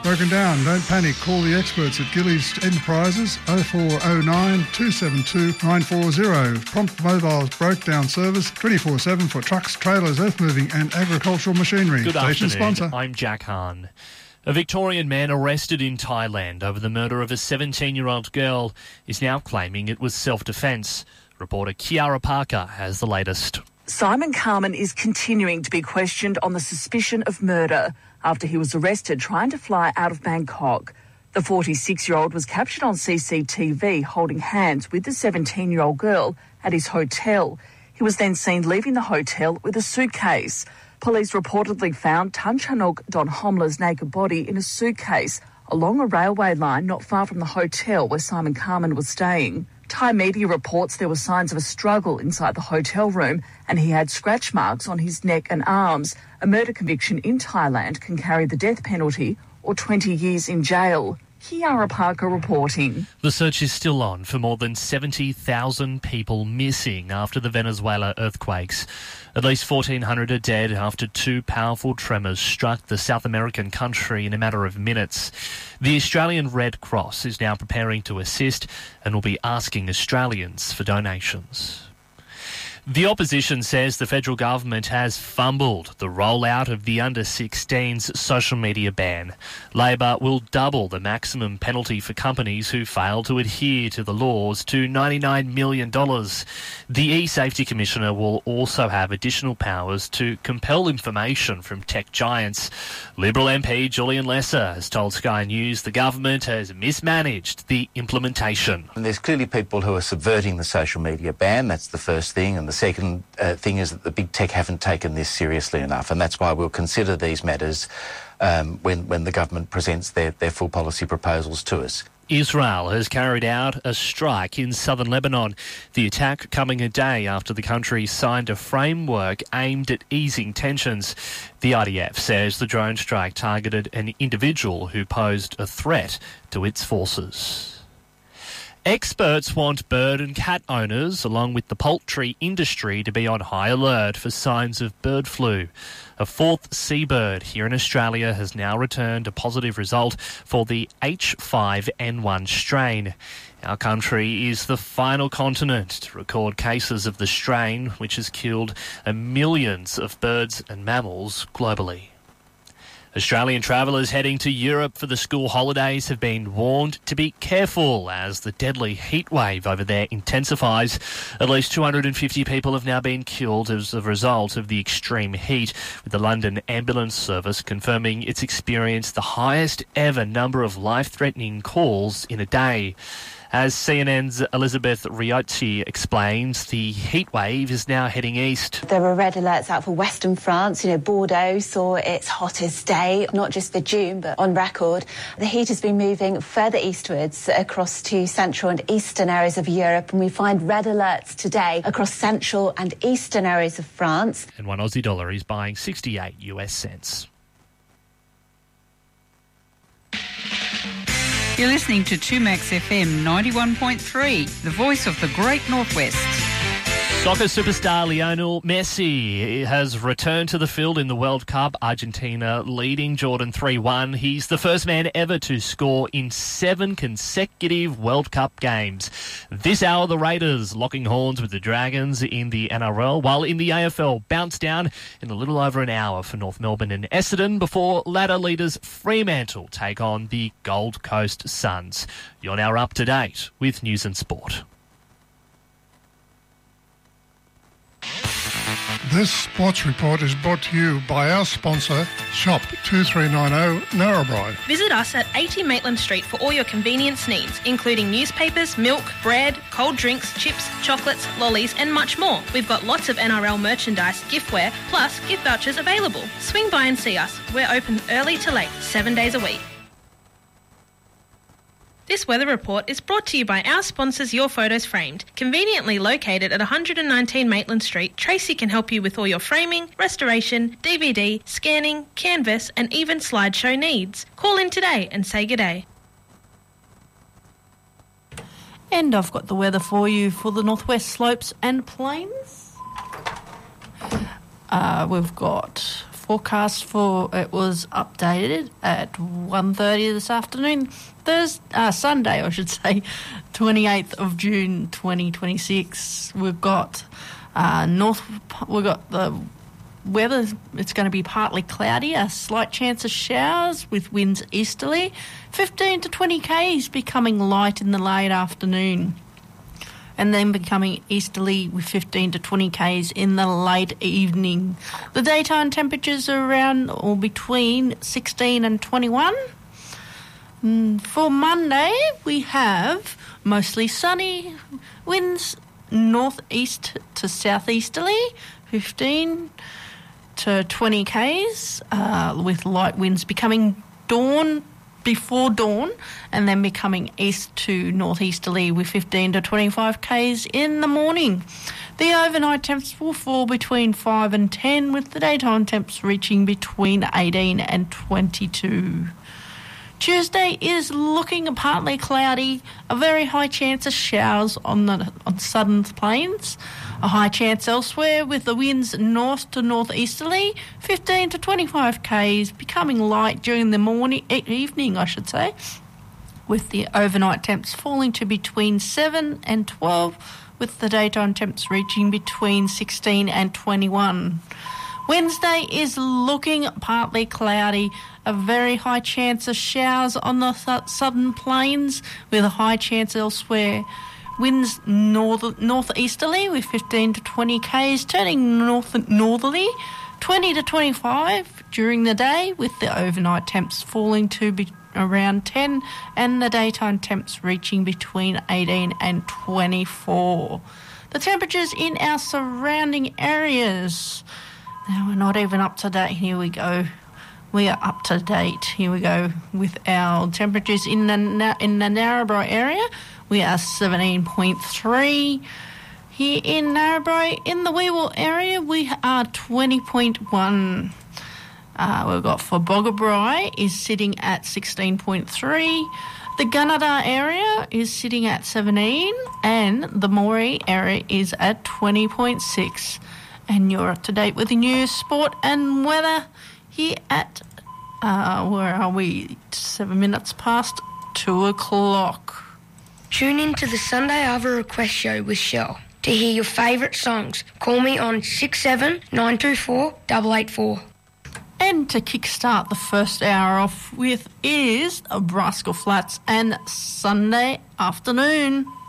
broken down. Don't panic. Call the experts at Gillies Enterprises 0409 272 940. Prompt mobile breakdown service 24/7 for trucks, trailers, earth moving and agricultural machinery. Good Station afternoon. sponsor. I'm Jack Hahn. A Victorian man arrested in Thailand over the murder of a 17-year-old girl is now claiming it was self-defence. Reporter Kiara Parker has the latest. Simon Carman is continuing to be questioned on the suspicion of murder after he was arrested trying to fly out of Bangkok. The 46-year-old was captured on CCTV holding hands with the 17-year-old girl at his hotel. He was then seen leaving the hotel with a suitcase. Police reportedly found Tan Chanok Don Homla's naked body in a suitcase along a railway line not far from the hotel where Simon Carman was staying. Thai media reports there were signs of a struggle inside the hotel room and he had scratch marks on his neck and arms. A murder conviction in Thailand can carry the death penalty or 20 years in jail. Kiara Parker reporting. The search is still on for more than 70,000 people missing after the Venezuela earthquakes. At least 1,400 are dead after two powerful tremors struck the South American country in a matter of minutes. The Australian Red Cross is now preparing to assist and will be asking Australians for donations. The opposition says the federal government has fumbled the rollout of the under-16s social media ban. Labor will double the maximum penalty for companies who fail to adhere to the laws to $99 million. The e-Safety Commissioner will also have additional powers to compel information from tech giants. Liberal MP Julian Lesser has told Sky News the government has mismanaged the implementation. And there's clearly people who are subverting the social media ban. That's the first thing. And the second thing is that the big tech haven't taken this seriously enough, and that's why we'll consider these matters when the government presents their full policy proposals to us. Israel has carried out a strike in southern Lebanon, the attack coming a day after the country signed a framework aimed at easing tensions. The IDF says the drone strike targeted an individual who posed a threat to its forces. Experts want bird and cat owners, along with the poultry industry, to be on high alert for signs of bird flu. A fourth seabird here in Australia has now returned a positive result for the H5N1 strain. Our country is the final continent to record cases of the strain, which has killed millions of birds and mammals globally. Australian travellers heading to Europe for the school holidays have been warned to be careful as the deadly heat wave over there intensifies. At least 250 people have now been killed as a result of the extreme heat, with the London Ambulance Service confirming it's experienced the highest ever number of life-threatening calls in a day. As CNN's Elizabeth Riocci explains, the heat wave is now heading east. There were red alerts out for western France. Bordeaux saw its hottest day, not just for June, but on record. The heat has been moving further eastwards across to central and eastern areas of Europe, and we find red alerts today across central and eastern areas of France. And one Aussie dollar is buying 68 US cents. You're listening to 2Max FM 91.3, the voice of the Great Northwest. Soccer superstar Lionel Messi has returned to the field in the World Cup. Argentina leading Jordan 3-1. He's the first man ever to score in 7 consecutive World Cup games. This hour, the Raiders locking horns with the Dragons in the NRL, while in the AFL, bounce down in a little over an hour for North Melbourne and Essendon before ladder leaders Fremantle take on the Gold Coast Suns. You're now up to date with News and Sport. This sports report is brought to you by our sponsor, Shop 2390 Narrabri. Visit us at 80 Maitland Street for all your convenience needs, including newspapers, milk, bread, cold drinks, chips, chocolates, lollies and much more. We've got lots of NRL merchandise, giftware, plus gift vouchers available. Swing by and see us. We're open early to late, 7 days a week. This weather report is brought to you by our sponsors Your Photos Framed. Conveniently located at 119 Maitland Street, Tracy can help you with all your framing, restoration, DVD, scanning, canvas and even slideshow needs. Call in today and say good day. And I've got the weather for you for the northwest slopes and plains. We've got forecast for it was updated at 1:30 this afternoon. Sunday, I should say, 28th of June 2026. We've got the weather. It's going to be partly cloudy, a slight chance of showers with winds easterly, 15 to 20 k's, becoming light in the late afternoon, and then becoming easterly with 15 to 20 k's in the late evening. The daytime temperatures are around or between 16 and 21. For Monday, we have mostly sunny, winds northeast to southeasterly, 15 to 20 k's, with light winds becoming before dawn, and then becoming east to northeasterly with 15 to 25 k's in the morning. The overnight temps will fall between 5 and 10, with the daytime temps reaching between 18 and 22. Tuesday is looking partly cloudy, a very high chance of showers on southern plains, a high chance elsewhere with the winds north to northeasterly, 15 to 25 k's, becoming light during the evening, with the overnight temps falling to between 7 and 12, with the daytime temps reaching between 16 and 21. Wednesday is looking partly cloudy, a very high chance of showers on the southern plains with a high chance elsewhere. Winds northeasterly with 15 to 20 k's, turning northerly, 20 to 25 during the day, with the overnight temps falling to around 10 and the daytime temps reaching between 18 and 24. The temperatures in our surrounding areas. Now, we're not even up to date. Here we go. We are up to date. Here we go with our temperatures in the Narrabri area. We are 17.3. Here in Narrabri, in the Weewell area, we are 20.1. We've got for Boggabri is sitting at 16.3. The Gunnedah area is sitting at 17, and the Moree area is at 20.6. And you're up to date with the news, sport and weather here at, where are we? 7 minutes past 2 o'clock. Tune in to the Sunday Ava Request Show with Shell to hear your favourite songs. Call me on 67-924 884. And to kickstart the first hour off with is Braskell Flats and Sunday Afternoon.